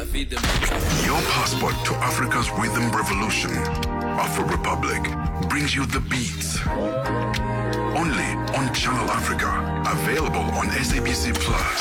Your passport to Africa's rhythm revolution. Afro Republic brings you the beats. Only on Channel Africa. Available on SABC Plus.